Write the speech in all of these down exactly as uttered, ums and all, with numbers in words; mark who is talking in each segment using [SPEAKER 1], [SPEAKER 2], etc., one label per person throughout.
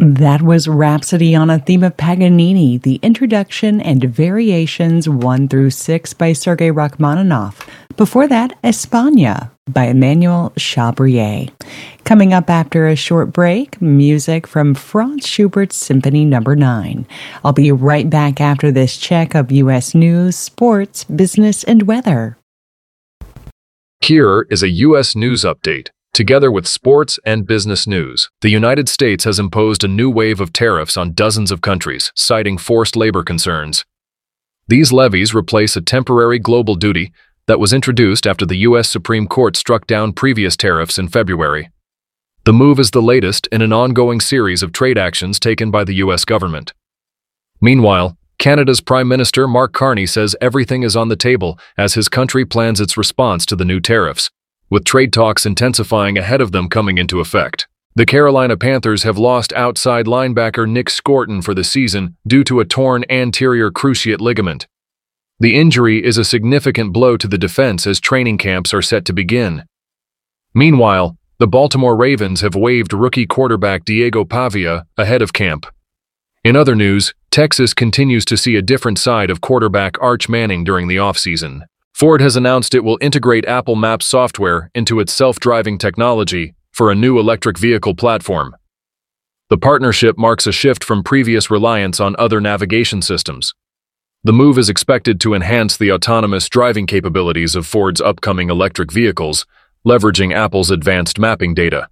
[SPEAKER 1] That was Rhapsody on a Theme of Paganini, the introduction and variations one through six by Sergei Rachmaninoff. Before that, España by Emmanuel Chabrier. Coming up after a short break, music from Franz Schubert's Symphony Number nine. I'll be right back after this check of U S news, sports, business, and weather.
[SPEAKER 2] Here is a U S news update. Together with sports and business news, the United States has imposed a new wave of tariffs on dozens of countries, citing forced labor concerns. These levies replace a temporary global duty that was introduced after the U S Supreme Court struck down previous tariffs in February. The move is the latest in an ongoing series of trade actions taken by the U S government. Meanwhile, Canada's Prime Minister Mark Carney says everything is on the table as his country plans its response to the new tariffs, with trade talks intensifying ahead of them coming into effect. The Carolina Panthers have lost outside linebacker Nick Scorton for the season due to a torn anterior cruciate ligament. The injury is a significant blow to the defense as training camps are set to begin. Meanwhile, the Baltimore Ravens have waived rookie quarterback Diego Pavia ahead of camp. In other news, Texas continues to see a different side of quarterback Arch Manning during the offseason. Ford has announced it will integrate Apple Maps software into its self-driving technology for a new electric vehicle platform. The partnership marks a shift from previous reliance on other navigation systems. The move is expected to enhance the autonomous driving capabilities of Ford's upcoming electric vehicles, leveraging Apple's advanced mapping data.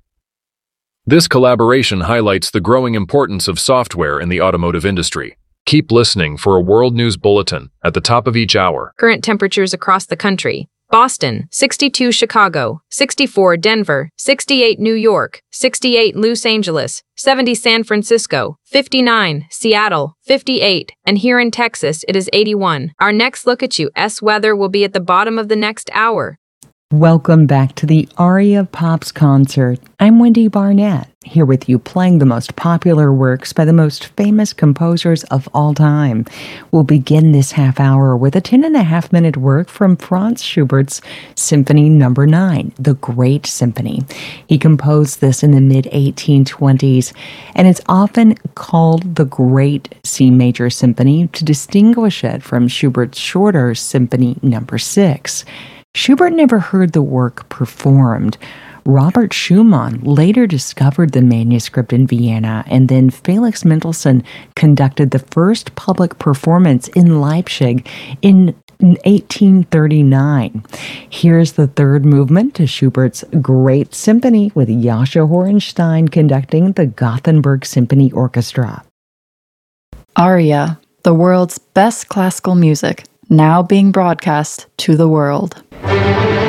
[SPEAKER 2] This collaboration highlights the growing importance of software in the automotive industry. Keep listening for a World News Bulletin at the top of each hour.
[SPEAKER 3] Current temperatures across the country. Boston, sixty-two Chicago, sixty-four Denver, sixty-eight New York, sixty-eight Los Angeles, seventy San Francisco, fifty-nine Seattle, fifty-eight, and here in Texas it is eighty-one. Our next look at U S weather will be at the bottom of the next hour.
[SPEAKER 1] Welcome back to the Aria Pops concert. I'm Wendy Barnett, here with you playing the most popular works by the most famous composers of all time. We'll begin this half hour with a ten and a half minute work from Franz Schubert's Symphony Number nine, the Great Symphony. He composed this in the mid eighteen twenties, and it's often called the Great C Major Symphony to distinguish it from Schubert's shorter Symphony Number six. Schubert never heard the work performed. Robert Schumann later discovered the manuscript in Vienna, and then Felix Mendelssohn conducted the first public performance in Leipzig in eighteen thirty-nine. Here's the third movement to Schubert's Great Symphony with Jascha Horenstein conducting the Gothenburg Symphony Orchestra.
[SPEAKER 4] Aria, the world's best classical music, now being broadcast to the world.